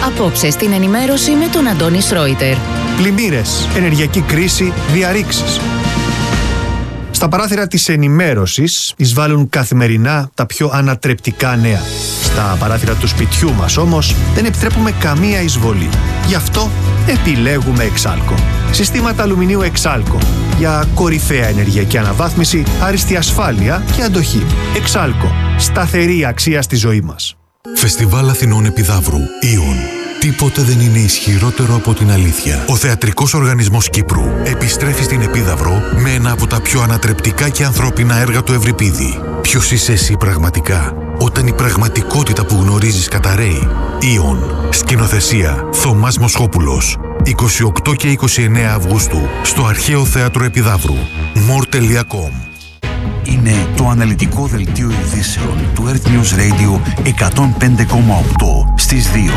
Απόψε στην ενημέρωση με τον Αντώνη Σρόιτερ. Πλημμύρες, ενεργειακή κρίση, διαρρήξεις. Στα παράθυρα της ενημέρωσης εισβάλλουν καθημερινά τα πιο ανατρεπτικά νέα. Στα παράθυρα του σπιτιού μας όμως δεν επιτρέπουμε καμία εισβολή. Γι' αυτό επιλέγουμε Εξάλκο. Συστήματα αλουμινίου Εξάλκο για κορυφαία ενεργειακή αναβάθμιση, άριστη ασφάλεια και αντοχή. Εξάλκο. Σταθερή αξία στη ζωή μας. Φεστιβάλ Αθηνών Επιδαύρου. Ιον. Τίποτε δεν είναι ισχυρότερο από την αλήθεια. Ο Θεατρικός Οργανισμός Κύπρου επιστρέφει στην Επίδαυρο με ένα από τα πιο ανατρεπτικά και ανθρώπινα έργα του Ευρυπίδη. Ποιος είσαι εσύ πραγματικά, όταν η πραγματικότητα που γνωρίζεις καταρρέει? Ιον. Σκηνοθεσία Θωμάς Μοσχόπουλος. 28 και 29 Αυγούστου στο Αρχαίο Θέατρο Επιδαύρου. more.com. Είναι το αναλυτικό δελτίο ειδήσεων του Earth News Radio 105,8 στις 2.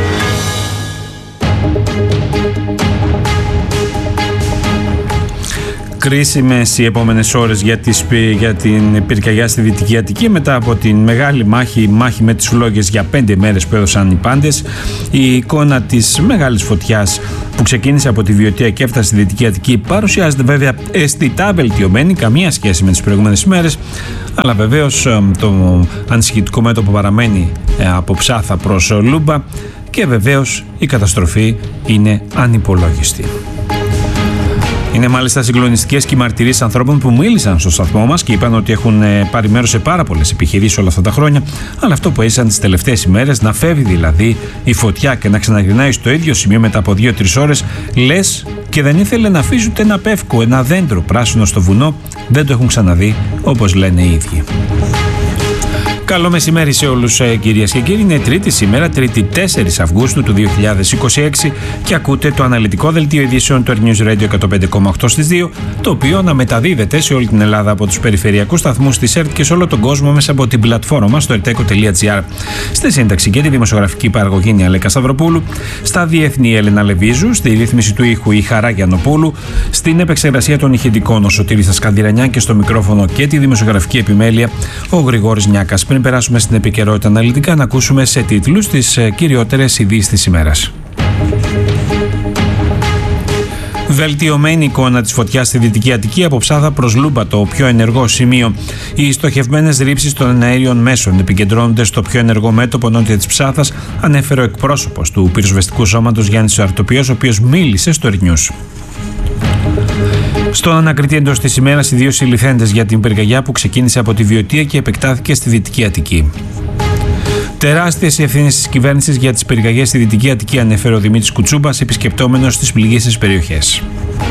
Κρίσιμες οι επόμενες ώρες για την πυρκαγιά στη Δυτική Αττική μετά από την μεγάλη μάχη με τις φλόγες για 5 μέρες που έδωσαν οι πάντες. Η εικόνα της μεγάλης φωτιάς που ξεκίνησε από τη Βιωτία και έφτασε στη Δυτική Αττική παρουσιάζεται βέβαια αισθητά βελτιωμένη, καμία σχέση με τις προηγούμενες ημέρες, αλλά βεβαίως το ανησυχητικό μέτωπο παραμένει από Ψάθα προς Λούμπα και βεβαίως η καταστροφή είναι ανυπολόγιστη. Είναι μάλιστα συγκλονιστικές και οι μαρτυρίες ανθρώπων που μίλησαν στο σταθμό μας και είπαν ότι έχουν πάρει μέρος σε πάρα πολλές επιχειρήσεις όλα αυτά τα χρόνια, αλλά αυτό που έζησαν τις τελευταίες ημέρες, να φεύγει δηλαδή η φωτιά και να ξαναγυρνάει στο ίδιο σημείο μετά από 2-3 ώρες, λες και δεν ήθελε να αφήσει ούτε ένα πεύκο, ένα δέντρο πράσινο στο βουνό, δεν το έχουν ξαναδεί, όπως λένε οι ίδιοι. Καλό μεσημέρι σε όλους κυρίες και κύριοι. Είναι Τρίτη σήμερα, Τρίτη 4 Αυγούστου του 2026 και ακούτε το αναλυτικό δελτίο ειδήσεων του Earth News Radio 105,8 στις 2, το οποίο αναμεταδίδεται σε όλη την Ελλάδα από τους περιφερειακούς σταθμούς της ΕΡΤ και σε όλο τον κόσμο μέσα από την πλατφόρμα στο erteco.gr. Στη σύνταξη και τη δημοσιογραφική παραγωγή είναι η Αλέκα Σταυροπούλου, στα διεθνή Έλενα Λεβίζου, στη ρύθμιση του ήχου η Χαρά Γιαννοπούλου, στην επεξεργασία των ηχητικών ο Σωτήρης Σκανδυρανιά και στο μικρόφωνο και τη δημοσιογραφική επιμέλεια ο Γρηγόρης Νιάκας. Πριν περάσουμε στην επικαιρότητα αναλυτικά, να ακούσουμε σε τίτλους τις κυριότερες ειδήσεις της ημέρας. Βελτιωμένη εικόνα της φωτιάς στη Δυτική Αττική από Ψάθα προς Λούμπα, το πιο ενεργό σημείο. Οι στοχευμένες ρήψεις των αέριων μέσων επικεντρώνονται στο πιο ενεργό μέτωπο νότια της Ψάθας, ανέφερε ο εκπρόσωπος του πυροσβεστικού σώματος Γιάννης Αρτοπιός, ο οποίος μίλησε στο Earth News. Στον ανακριτή εντός της ημέρας, οι 2 συλληφθέντες για την πυρκαγιά που ξεκίνησε από τη Βιωτία και επεκτάθηκε στη Δυτική Αττική. Τεράστιες οι ευθύνες της κυβέρνησης για τις πυρκαγιές στη Δυτική Αττική, ανέφερε ο Δημήτρης Κουτσούμπας, επισκεπτόμενος τις πληγήσεις περιοχές.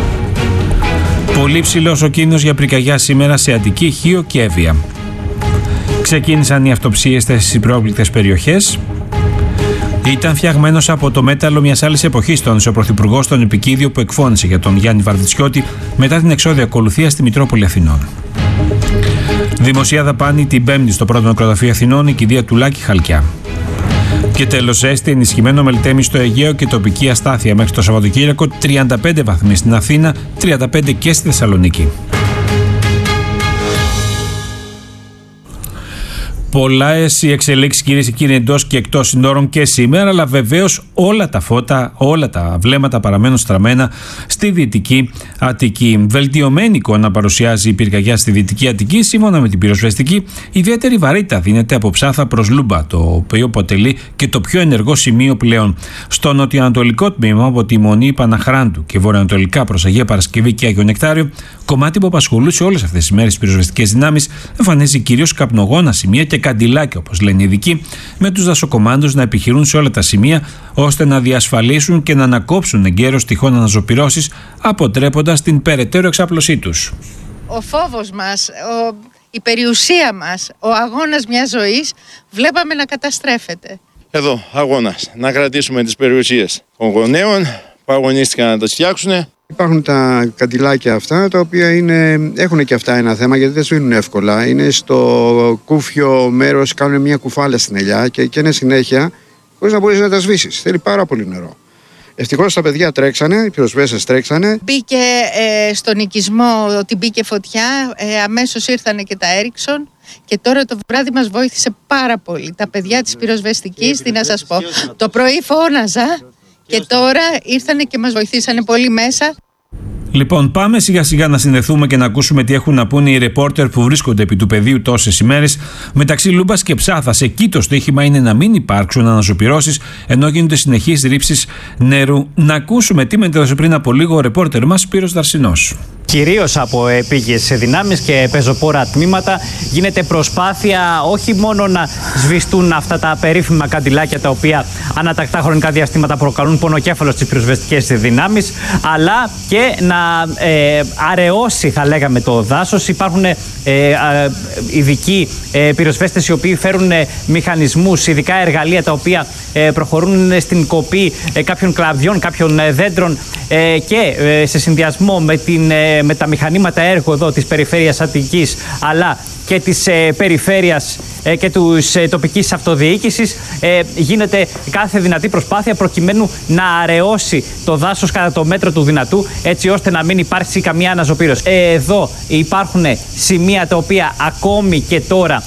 Πολύ ψηλός ο κίνδυνος για πυρκαγιά σήμερα σε Αττική, Χίο και Εύβοια. Ξεκίνησαν οι αυτοψίες στις υπερόπληκτες περιοχές. Ήταν φτιαγμένος από το μέταλλο μιας άλλης εποχής, τόνισε ο Πρωθυπουργός στον επικίδιο που εκφώνησε για τον Γιάννη Βαρδιτσιώτη μετά την εξώδια ακολουθία στη Μητρόπολη Αθηνών. Δημοσία δαπάνη την Πέμπτη στο πρώτο νεκροταφείο Αθηνών, η κηδεία του Λάκη Χαλκιά. Και τέλος, ζέστη, ενισχυμένο μελτέμι στο Αιγαίο και τοπική αστάθεια μέχρι το Σαββατοκύριακο, 35 βαθμοί στην Αθήνα, 35 και στη Θεσσαλονίκη. Πολλές οι εξελίξεις, κυρίες και κύριοι, εντός και εκτός συνόρων και σήμερα, αλλά βεβαίως όλα τα φώτα, όλα τα βλέμματα παραμένουν στραμμένα στη Δυτική Αττική. Βελτιωμένη εικόνα παρουσιάζει η πυρκαγιά στη Δυτική Αττική. Σύμφωνα με την πυροσβεστική, ιδιαίτερη βαρύτητα δίνεται από Ψάθα προς Λούμπα, το οποίο αποτελεί και το πιο ενεργό σημείο πλέον. Στο νοτιοανατολικό τμήμα, από τη Μονή Παναχράντου και βορειοανατολικά προς Αγία Παρασκευή και Άγιο Νεκτάριο, κομμάτι που απασχολούσε όλες αυτές τις μέρες τις πυροσβεστικές δυνάμεις, εμφανίζει κυρίως καπνογόνα σημεία και καντιλάκια, όπως λένε οι ειδικοί, με τους δασοκομάντους να επιχειρούν σε όλα τα σημεία ώστε να διασφαλίσουν και να ανακόψουν εγκαίρως τυχόν αναζωπυρώσεις, αποτρέποντας την περαιτέρω εξάπλωσή τους. Ο φόβος μας, η περιουσία μας, ο αγώνας μιας ζωής, βλέπαμε να καταστρέφεται. Εδώ, αγώνας. Να κρατήσουμε τις περιουσίες των γονέων που αγωνίστηκαν να τα φτιάξουν. Υπάρχουν τα καντιλάκια αυτά, τα οποία έχουν και αυτά ένα θέμα, γιατί δεν σβήνουν εύκολα. Είναι στο κούφιο μέρος, κάνουν μια κουφάλα στην ελιά και είναι συνέχεια, χωρίς να μπορείς να τα σβήσεις. Θέλει πάρα πολύ νερό. Ευτυχώς τα παιδιά τρέξανε, οι πυροσβέστες τρέξανε. Μπήκε στον οικισμό ότι μπήκε φωτιά, αμέσως ήρθανε και τα Έριξον. Και τώρα το βράδυ μας βοήθησε πάρα πολύ. Τα παιδιά της πυροσβεστικής, τι να σας πω. Το πρωί φώναζα και τώρα ήρθανε και μας βοηθήσανε πολύ μέσα. Λοιπόν, πάμε σιγά σιγά να συνδεθούμε και να ακούσουμε τι έχουν να πούνε οι ρεπόρτερ που βρίσκονται επί του πεδίου τόσες ημέρες μεταξύ Λούμπας και Ψάθας. Εκεί το στοίχημα είναι να μην υπάρξουν αναζωπυρώσεις ενώ γίνονται συνεχείς ρήψεις νερού. Να ακούσουμε τι μετέδωσε πριν από λίγο ο ρεπόρτερ μας Σπύρος Δαρσινός. Κυρίως από επίγειες δυνάμεις και πεζοπόρα τμήματα γίνεται προσπάθεια όχι μόνο να σβηστούν αυτά τα περίφημα καντιλάκια τα οποία ανατακτά χρονικά διαστήματα προκαλούν πονοκέφαλο στις πυροσβεστικές δυνάμεις, αλλά και να αραιώσει, θα λέγαμε, το δάσος. Υπάρχουν ειδικοί πυροσβέστες οι οποίοι φέρουν μηχανισμούς, ειδικά εργαλεία τα οποία προχωρούν στην κοπή κάποιων κλαβιών, κάποιων δέντρων και σε συνδυασμό με τα μηχανήματα έργου εδώ της περιφέρειας Αττικής αλλά και της περιφέρειας και της τοπικής αυτοδιοίκησης γίνεται κάθε δυνατή προσπάθεια προκειμένου να αραιώσει το δάσος κατά το μέτρο του δυνατού, έτσι ώστε να μην υπάρξει καμία αναζωπήρωση. Εδώ υπάρχουν σημεία τα οποία ακόμη και τώρα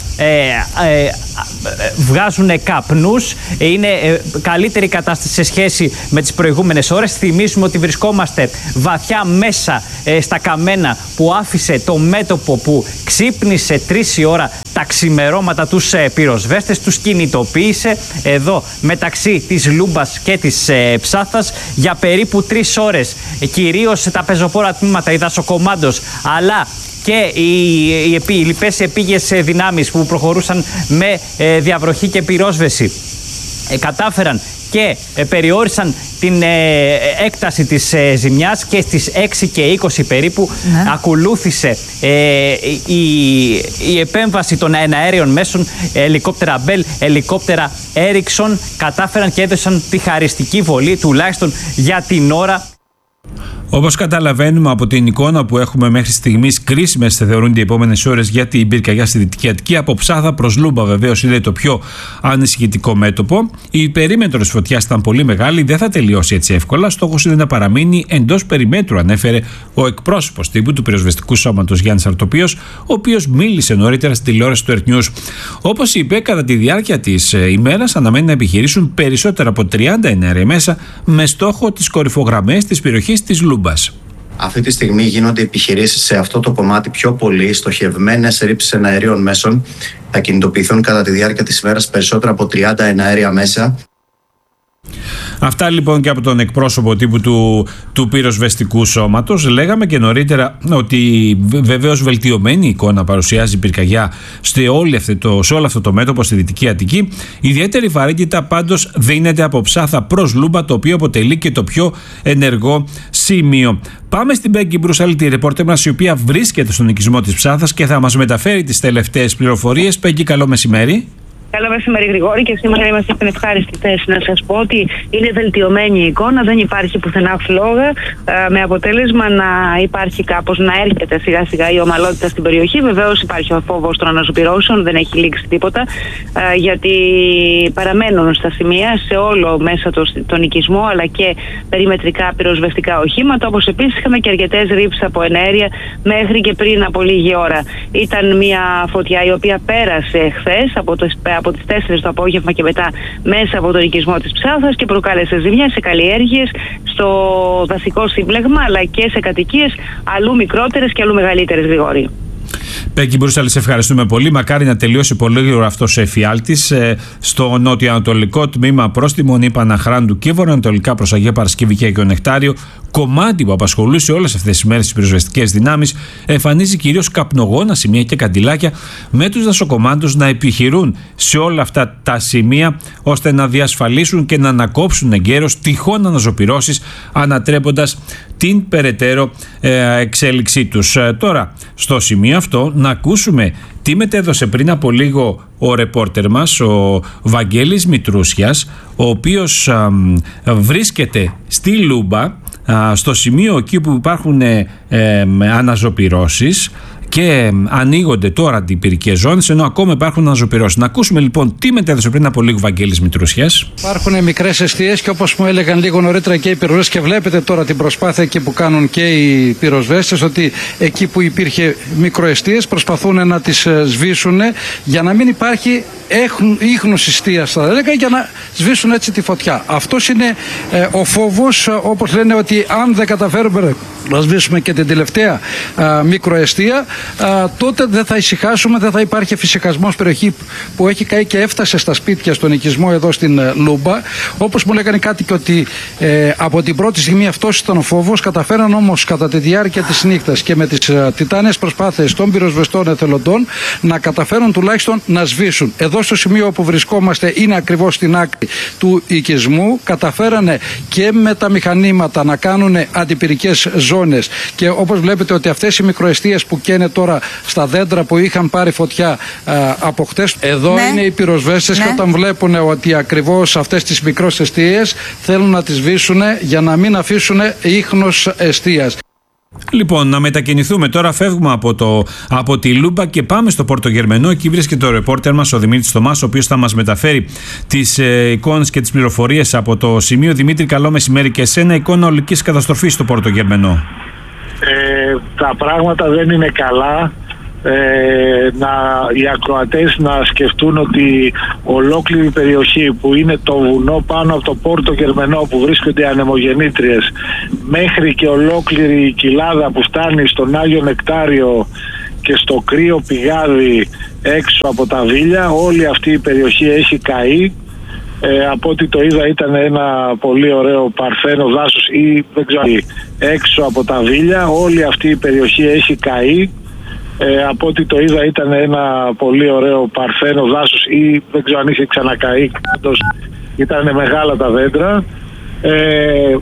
βγάζουν καπνούς. Είναι καλύτερη κατάσταση σε σχέση με τις προηγούμενες ώρες. Θυμίσουμε ότι βρισκόμαστε βαθιά μέσα στα καμένα που άφησε το μέτωπο που ξύπνησε 3 η ώρα τα ξημερώματα τους πυροσβέστες, τους κινητοποίησε εδώ μεταξύ της Λούμπας και της Ψάθας για περίπου 3 ώρες. Κυρίως τα πεζοπόρα τμήματα, οι δασοκομάντος, αλλά και οι λοιπές επίγειες δυνάμεις που προχωρούσαν με διαβροχή και πυρόσβεση κατάφεραν και περιόρισαν την έκταση της ζημιάς και στις 6 και 20 περίπου ακολούθησε η επέμβαση των εναέριων μέσων, ελικόπτερα Bell, ελικόπτερα Ericsson, κατάφεραν και έδωσαν τη χαριστική βολή, τουλάχιστον για την ώρα. Όπως καταλαβαίνουμε από την εικόνα που έχουμε μέχρι στιγμής, κρίσιμες θεωρούνται οι επόμενες ώρες για την πυρκαγιά στη Δυτική Αττική. Από Ψάθα προς Λούμπα, βεβαίως, είναι το πιο ανησυχητικό μέτωπο. Η περίμετρος φωτιάς ήταν πολύ μεγάλη, δεν θα τελειώσει έτσι εύκολα. Στόχος είναι να παραμείνει εντός περιμέτρου, ανέφερε ο εκπρόσωπος τύπου του πυροσβεστικού σώματος Γιάννης Αρτοπίος, ο οποίος μίλησε νωρίτερα στη τηλεόραση του Earth News. Όπως είπε, κατά τη διάρκεια της ημέρας αναμένει να επιχειρήσουν περισσότερα από 30 εναέρια μέσα με στόχο τις κορυφογραμμές της περιοχής της Λούμπας. Αυτή τη στιγμή γίνονται επιχειρήσεις σε αυτό το κομμάτι πιο πολύ, στοχευμένες ρήψεις εναερίων μέσων. Θα κινητοποιηθούν κατά τη διάρκεια της ημέρας περισσότερα από 30 εναέρια μέσα. Αυτά λοιπόν και από τον εκπρόσωπο τύπου του πυροσβεστικού σώματος. Λέγαμε και νωρίτερα ότι βεβαίως βελτιωμένη εικόνα παρουσιάζει η πυρκαγιά σε όλο αυτό το μέτωπο στη Δυτική Αττική. Ιδιαίτερη βαρύτητα πάντως δίνεται από Ψάθα προς Λούμπα, το οποίο αποτελεί και το πιο ενεργό σημείο. Πάμε στην Πέγκη Μπρουσάλη, τη ρεπόρτερ μας, η οποία βρίσκεται στον οικισμό της Ψάθας και θα μας μεταφέρει τις τελευταίες πληροφορίες. Πέγκη, καλό μεσημέρι. Καλό μεσημέρι, Γρηγόρη, και σήμερα είμαστε στην ευχάριστη θέση να σας πω ότι είναι βελτιωμένη η εικόνα, δεν υπάρχει πουθενά φλόγα, με αποτέλεσμα να υπάρχει κάπως, να έρχεται σιγά σιγά η ομαλότητα στην περιοχή. Βεβαίως υπάρχει ο φόβος των αναζωπυρώσεων, δεν έχει λήξει τίποτα, γιατί παραμένουν στα σημεία σε όλο μέσα τον οικισμό, αλλά και περιμετρικά πυροσβεστικά οχήματα, όπως επίσης είχαμε και αρκετές ρήψεις από ενέργεια μέχρι και πριν από λίγη ώρα. Ήταν μια φωτιά η οποία πέρασε χθες από τις 4 το απόγευμα και μετά μέσα από τον οικισμό της Ψάθας και προκάλεσε ζημιά σε καλλιέργειες, στο δασικό σύμπλεγμα, αλλά και σε κατοικίες αλλού μικρότερες και αλλού μεγαλύτερες, Γρηγόρη. Πέγκη Μπρούσαλη, σε ευχαριστούμε πολύ. Μακάρι να τελειώσει πολύ γρήγορα αυτός ο εφιάλτης στο νοτιοανατολικό τμήμα προς τη Μονή Παναχράντου και βορειοανατολικά προς Αγία Παρασκευή και Αγιο Νεκτάριο. Κομμάτι που απασχολούσε όλες αυτές τις μέρες τις πυροσβεστικές δυνάμεις, εμφανίζει κυρίως καπνογόνα σημεία και καντιλάκια, με τους δασοκομάντους να επιχειρούν σε όλα αυτά τα σημεία ώστε να διασφαλίσουν και να ανακόψουν εγκαίρως τυχόν αναζωπυρώσεις, ανατρέποντας την περαιτέρω εξέλιξή τους. Τώρα, στο σημείο αυτό, να ακούσουμε τι μετέδωσε πριν από λίγο ο ρεπόρτερ μας, ο Βαγγέλης Μητρούσιας, ο οποίος βρίσκεται στη Λούμπα, στο σημείο εκεί που υπάρχουν αναζωπυρώσεις, και ανοίγονται τώρα αντιπυρικές ζώνες, ενώ ακόμα υπάρχουν αναζωπυρώσεις. Να ακούσουμε λοιπόν τι μετέδωσε πριν από λίγο Βαγγέλης Μητρούσιας. Υπάρχουν μικρές εστίες και όπως μου έλεγαν λίγο νωρίτερα και οι πυροσβέστες, και βλέπετε τώρα την προσπάθεια εκεί που κάνουν και οι πυροσβέστες, ότι εκεί που υπήρχε μικροεστίες προσπαθούν να τις σβήσουν για να μην υπάρχει ίχνος εστίας, θα έλεγα, για να σβήσουν έτσι τη φωτιά. Αυτός είναι ο φόβος, όπως λένε, ότι αν δεν καταφέρουμε να σβήσουμε και την τελευταία μικροεστία, τότε δεν θα ησυχάσουμε, δεν θα υπάρχει εφησυχασμός. Περιοχή που έχει καεί και έφτασε στα σπίτια, στον οικισμό εδώ στην Λούμπα. Όπως μου λέγανε κάτοικοι ότι από την πρώτη στιγμή αυτός ήταν ο φόβος. Καταφέραν όμως κατά τη διάρκεια της νύχτας και με τις τιτάνιες προσπάθειες των πυροσβεστών εθελοντών να καταφέρουν τουλάχιστον να σβήσουν. Εδώ στο σημείο όπου βρισκόμαστε είναι ακριβώς στην άκρη του οικισμού. Καταφέρανε και με τα μηχανήματα να κάνουν αντιπυρικές ζώνες, και όπως βλέπετε ότι αυτές οι μικροεστίες που καίνε τώρα στα δέντρα που είχαν πάρει φωτιά από χτες, εδώ είναι οι πυροσβέστες, και όταν βλέπουν ότι ακριβώς αυτές τις μικρές εστίες θέλουν να τις σβήσουν για να μην αφήσουν ίχνος εστίας. Λοιπόν, να μετακινηθούμε τώρα, φεύγουμε από τη Λούμπα και πάμε στο Πορτογερμενό. Εκεί βρίσκεται ο ρεπόρτερ μας, ο Δημήτρης Θωμάς, ο οποίος θα μας μεταφέρει τις εικόνες και τις πληροφορίες από το σημείο. Δημήτρη, καλό μεσημέρι και εσένα. Εικόνα ολικής καταστροφής στο Πορτογερμενό. Τα πράγματα δεν είναι καλά. Οι ακροατές να σκεφτούν ότι ολόκληρη η περιοχή που είναι το βουνό πάνω από το Πόρτο Γερμενό, που βρίσκονται οι ανεμογεννήτριες, μέχρι και ολόκληρη η κοιλάδα που φτάνει στον Άγιο Νεκτάριο και στο κρύο πηγάδι έξω από τα Βίλια, όλη αυτή η περιοχή έχει καεί. Από ό,τι το είδα ήταν ένα πολύ ωραίο παρθένο δάσος, ή δεν ξέρω, έξω από τα Βίλια, όλη αυτή η περιοχή έχει καεί. Από ό,τι το είδα ήταν ένα πολύ ωραίο παρθένο δάσος, ή δεν ξέρω αν είχε ξανακαεί, ήταν μεγάλα τα δέντρα.